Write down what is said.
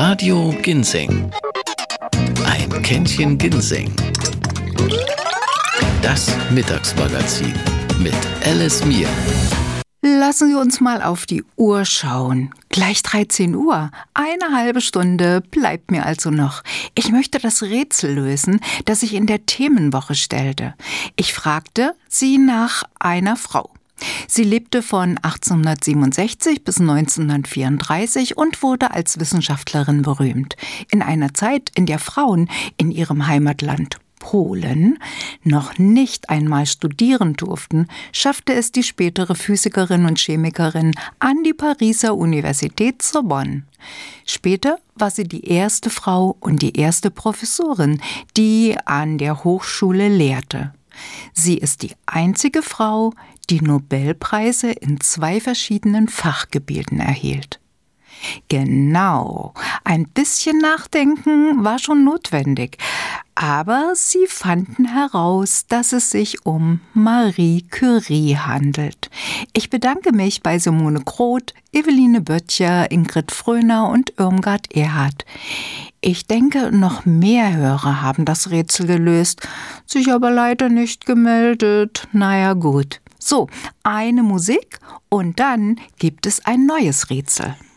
Radio Ginseng. Ein Kännchen Ginseng. Das Mittagsmagazin mit Alice Mier. Lassen Sie uns mal auf die Uhr schauen. Gleich 13 Uhr. Eine halbe Stunde bleibt mir also noch. Ich möchte das Rätsel lösen, das ich in der Themenwoche stellte. Ich fragte Sie nach einer Frau. Sie lebte von 1867 bis 1934 und wurde als Wissenschaftlerin berühmt. In einer Zeit, in der Frauen in ihrem Heimatland Polen noch nicht einmal studieren durften, schaffte es die spätere Physikerin und Chemikerin an die Pariser Universität Sorbonne. Später war sie die erste Frau und die erste Professorin, die an der Hochschule lehrte. Sie ist die einzige Frau, die Nobelpreise in 2 verschiedenen Fachgebieten erhielt. Genau, ein bisschen Nachdenken war schon notwendig, aber sie fanden heraus, dass es sich um Marie Curie handelt. Ich bedanke mich bei Simone Groth, Eveline Böttcher, Ingrid Fröner und Irmgard Erhardt. Ich denke, noch mehr Hörer haben das Rätsel gelöst, sich aber leider nicht gemeldet. Naja, gut. So, eine Musik und dann gibt es ein neues Rätsel.